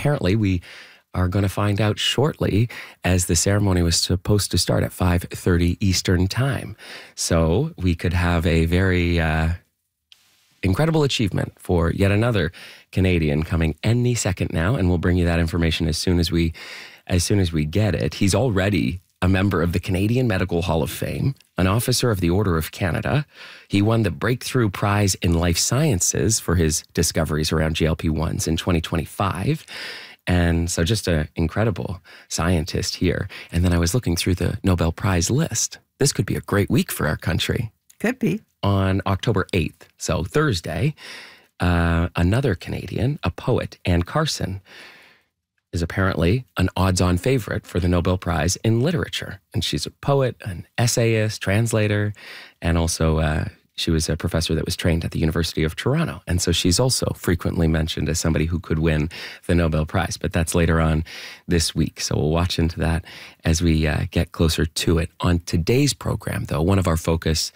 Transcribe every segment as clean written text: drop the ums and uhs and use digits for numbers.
apparently we are going to find out shortly, as the ceremony was supposed to start at 5:30 Eastern Time. So we could have a very incredible achievement for yet another Canadian coming any second now, and we'll bring you that information as soon as we get it. He's already a member of the Canadian Medical Hall of Fame, an officer of the Order of Canada. He won the Breakthrough Prize in Life Sciences for his discoveries around GLP-1s in 2025. And so just an incredible scientist here. And then I was looking through the Nobel Prize list. This could be a great week for our country. Could be. On October 8th, so Thursday, another Canadian, a poet, Anne Carson, is apparently an odds-on favorite for the Nobel Prize in Literature. And she's a poet, an essayist, translator, and also she was a professor that was trained at the University of Toronto. And so she's also frequently mentioned as somebody who could win the Nobel Prize. But that's later on this week. So we'll watch into that as we get closer to it. On today's program, though, one of our focuses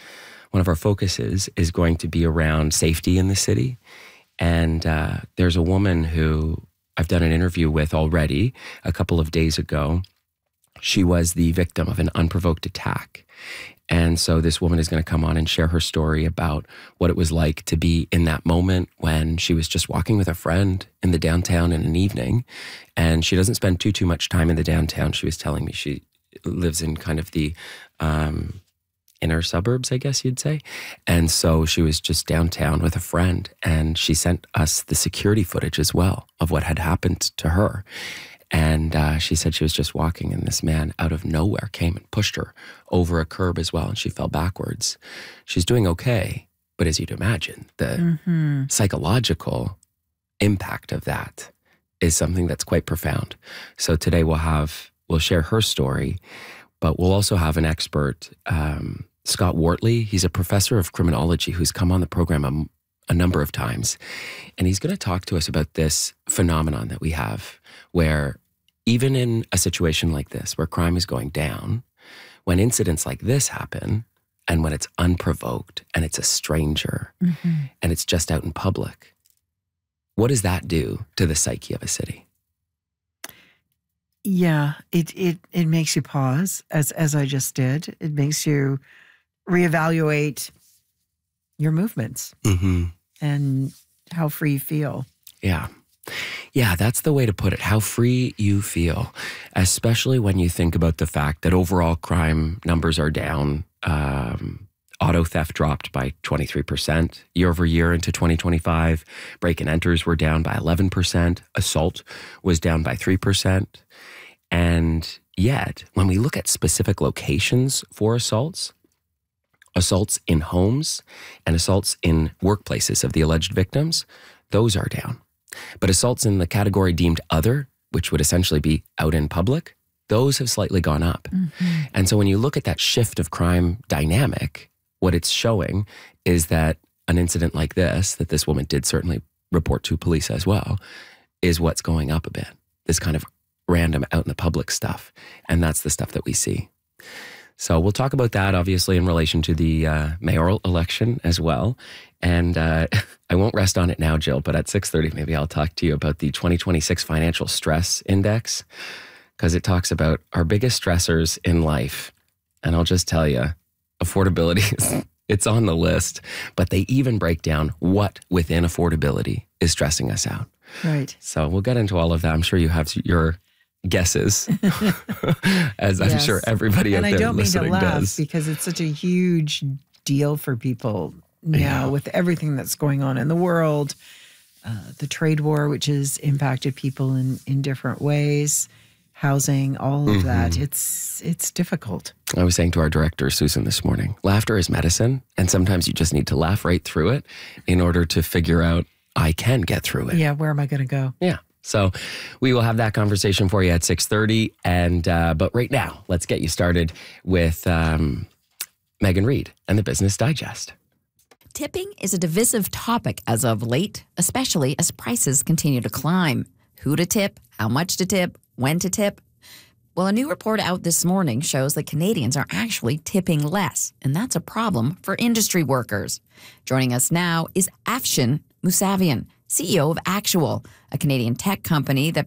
is going to be around safety in the city. And there's a woman who I've done an interview with already a couple of days ago. She was the victim of an unprovoked attack. And so this woman is going to come on and share her story about what it was like to be in that moment when she was just walking with a friend in the downtown in an evening. And she doesn't spend too much time in the downtown. She was telling me she lives in kind of the inner suburbs, I guess you'd say. And so she was just downtown with a friend, and she sent us the security footage as well of what had happened to her. And she said she was just walking, and this man out of nowhere came and pushed her over a curb as well, and she fell backwards. She's doing okay, but as you'd imagine, the psychological impact of that is something that's quite profound. So today we'll share her story, but we'll also have an expert, Scott Wortley. He's a professor of criminology who's come on the program a number of times. And he's going to talk to us about this phenomenon that we have where even in a situation like this, where crime is going down, when incidents like this happen and when it's unprovoked and it's a stranger and it's just out in public, what does that do to the psyche of a city? Yeah, it makes you pause, as I just did. It makes you reevaluate your movements and how free you feel. Yeah, that's the way to put it. How free you feel, especially when you think about the fact that overall crime numbers are down. Auto theft dropped by 23% year over year into 2025. Break and enters were down by 11%. Assault was down by 3%. And yet, when we look at specific locations for assaults in homes and assaults in workplaces of the alleged victims, those are down. But assaults in the category deemed other, which would essentially be out in public, those have slightly gone up. And so when you look at that shift of crime dynamic, what it's showing is that an incident like this, that this woman did certainly report to police as well, is what's going up a bit. This kind of random out in the public stuff. And that's the stuff that we see. So we'll talk about that, obviously, in relation to the mayoral election as well. And I won't rest on it now, Jill, but at 6:30, maybe I'll talk to you about the 2026 Financial Stress Index, because it talks about our biggest stressors in life. And I'll just tell you, affordability, it's on the list, but they even break down what within affordability is stressing us out. Right. So we'll get into all of that. I'm sure you have your guesses, as I'm sure everybody out there listening does. And I don't mean to laugh because it's such a huge deal for people now with everything that's going on in the world, the trade war, which has impacted people in different ways, housing, all of that. It's difficult. I was saying to our director, Susan, this morning, laughter is medicine. And sometimes you just need to laugh right through it in order to figure out, I can get through it. Yeah, where am I going to go? Yeah. So we will have that conversation for you at 6:30. And but right now, let's get you started with Megan Reid and the Business Digest. Tipping is a divisive topic as of late, especially as prices continue to climb. Who to tip, how much to tip, when to tip. Well, a new report out this morning shows that Canadians are actually tipping less, and that's a problem for industry workers. Joining us now is Afshin Mousavian, CEO of Actual, a Canadian tech company that